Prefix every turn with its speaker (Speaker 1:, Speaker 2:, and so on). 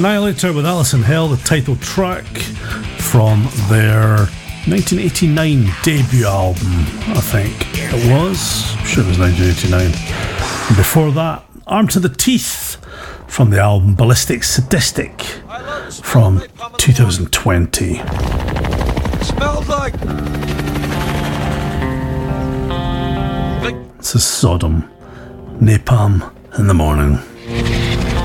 Speaker 1: Annihilator with Alice in Hell, the title track from their 1989 debut album, I think it was. I'm sure it was 1989. And before that, Armed to the Teeth from the album Ballistic Sadistic from 2020.
Speaker 2: Smells like...
Speaker 1: This is Sodom, Napalm in the Morning.